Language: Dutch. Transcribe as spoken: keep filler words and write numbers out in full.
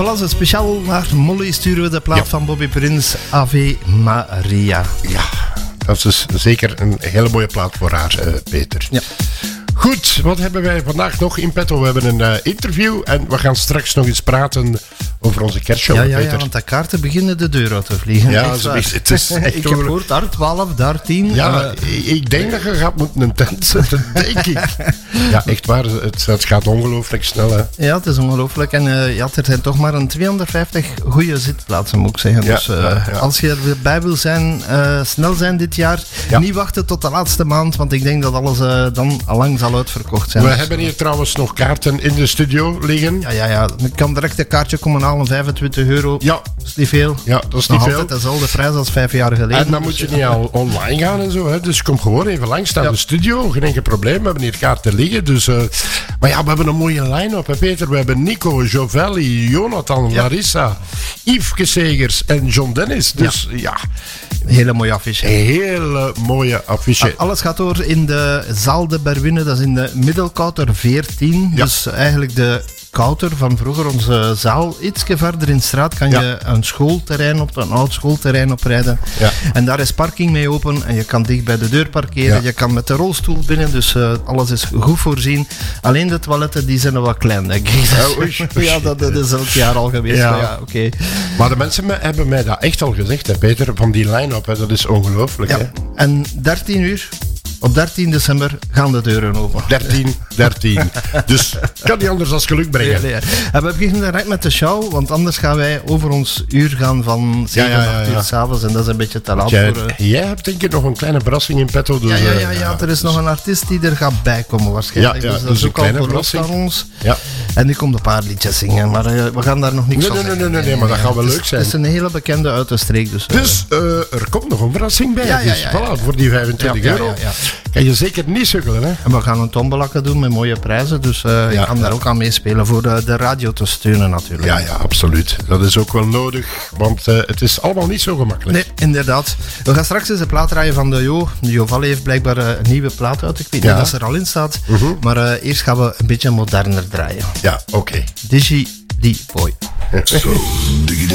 Voilà, zo speciaal naar Molly sturen we de plaat ja. van Bobby Prins, Ave Maria. Ja, dat is dus zeker een hele mooie plaat voor haar, uh, Peter. Ja. Goed, wat hebben wij vandaag nog in petto? We hebben een uh, interview en we gaan straks nog eens praten over onze kerstshow, ja, ja, Peter. Ja, want de kaarten beginnen de deur uit te vliegen. Ja, zo is, het is echt ik heb gehoord, daar twaalf, daar tien. Ja, uh, ik denk dat je gaat moeten een tent zetten, denk ik. Ja, echt waar, het, het gaat ongelooflijk snel, hè. Ja, het is ongelooflijk. En uh, ja, er zijn toch maar een tweehonderdvijftig goede zitplaatsen, moet ik zeggen. Ja, dus uh, ja, ja. als je erbij wil zijn, uh, snel zijn dit jaar, ja. niet wachten tot de laatste maand, want ik denk dat alles uh, dan allang zal uitverkocht zijn. We dus, hebben hier trouwens nog kaarten in de studio liggen. Ja, ja, ja. Ik kan direct een kaartje komen halen, vijfentwintig euro. Ja. Dat is niet veel. Ja, dat is nog niet veel. altijd dezelfde prijs als vijf jaar geleden. En dan moet je niet al online gaan en zo, hè. Dus kom gewoon even langs naar ja. de studio. Geen enkel probleem. We hebben hier kaarten liggen. Dus, uh, maar ja, we hebben een mooie line-up, hè, Peter. We hebben Nico, Jovelli, Jonathan, ja. Larissa, Yveske Segers en John Dennis. Dus ja. ja. Een hele mooie affiche. Een hele mooie affiche. Alles gaat door in de zaal de Berwinne. Dat is in de Middelkouter veertien. Ja. Dus eigenlijk de Kouter van vroeger, onze zaal. Ietsje verder in de straat kan ja. je een schoolterrein op, een oud schoolterrein oprijden. Ja. En daar is parking mee open. En je kan dicht bij de deur parkeren. Ja. Je kan met de rolstoel binnen. Dus uh, alles is goed voorzien. Alleen de toiletten die zijn nog wat klein, denk ik. Ja, oei, oei. ja dat, dat is elk jaar al geweest. Ja. Maar, ja, okay. maar de mensen hebben mij dat echt al gezegd, hè, Peter, van die line-up. Hè, dat is ongelooflijk. Ja. Hè. En dertien uur... Op dertien december gaan de deuren open. dertien, dertien. Dus kan niet anders als geluk brengen. Nee, nee. En we beginnen direct met de show, want anders gaan wij over ons uur gaan van zeven, ja, ja, ja, acht ja. uur s'avonds. En dat is een beetje te laat jij, voor... Uh... Jij hebt denk ik nog een kleine verrassing in petto. Dus, ja, ja, ja, ja, ja, er is dus... nog een artiest die er gaat bijkomen waarschijnlijk. Ja, ja, dus dat dus is ook al verlost aan ons. Ja. En die komt een paar liedjes zingen, maar uh, we gaan daar nog niks nee, van nee, zeggen. Nee, nee, nee, maar dat gaat wel leuk zijn. Het is een hele bekende uit de streek. Dus, uh... dus uh, er komt nog een verrassing bij. Ja, ja, dus ja, ja, voilà, ja. voor die vijfentwintig euro. Ja, ja, ja. Kan je zeker niet sukkelen, hè? En we gaan een tombolakje doen met mooie prijzen. Dus uh, je ja, kan ja. daar ook aan meespelen voor de, de radio te steunen natuurlijk. Ja, ja, absoluut. Dat is ook wel nodig. Want uh, het is allemaal niet zo gemakkelijk. Nee, inderdaad. We gaan straks eens een plaat draaien van de Jo. De Jovalli heeft blijkbaar uh, een nieuwe plaat uit. Ik weet ja. niet of ze er al in staat. Uh-huh. Maar uh, eerst gaan we een beetje moderner draaien. Ja, oké. Okay. Digi D-Boy. Ja.